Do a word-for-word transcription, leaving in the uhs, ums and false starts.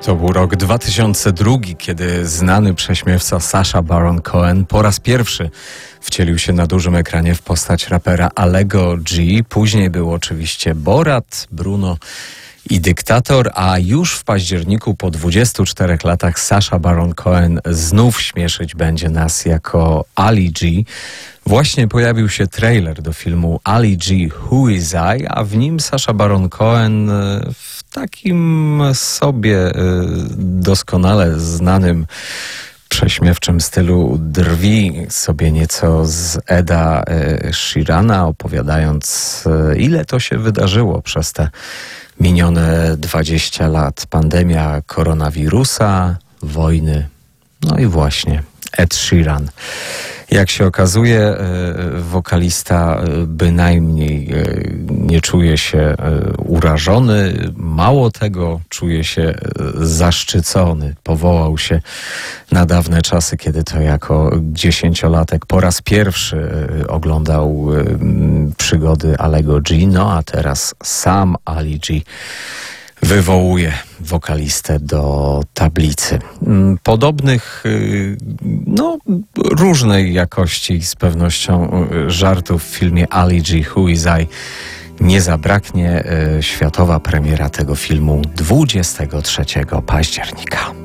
To był rok dwa tysiące drugi, kiedy znany prześmiewca Sacha Baron Cohen po raz pierwszy wcielił się na dużym ekranie w postać rapera Alego G. Później był oczywiście Borat, Bruno i Dyktator, a już w październiku po dwudziestu czterech latach Sacha Baron Cohen znów śmieszyć będzie nas jako Ali G. Właśnie pojawił się trailer do filmu Ali G. Who Is I, a w nim Sacha Baron Cohen w takim sobie doskonale znanym prześmiewczym stylu drwi sobie nieco z Eda Sheerana, opowiadając, ile to się wydarzyło przez te minione dwadzieścia lat. Pandemia koronawirusa, wojny, no i właśnie Ed Sheeran. Jak się okazuje, wokalista bynajmniej nie czuje się urażony, mało tego, czuje się zaszczycony. Powołał się na dawne czasy, kiedy to jako dziesięciolatek po raz pierwszy oglądał przygody Alego G, no a teraz sam Ali G wywołuje wokalistę do tablicy. Podobnych, no, różnej jakości z pewnością żartów w filmie Ali G. Who Is I nie zabraknie. Światowa premiera tego filmu dwudziestego trzeciego października.